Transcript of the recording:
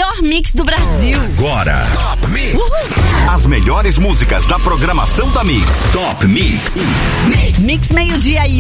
melhor mix do Brasil. Agora, Top Mix. As melhores músicas da programação da Mix. Top Mix. Mix meio-dia e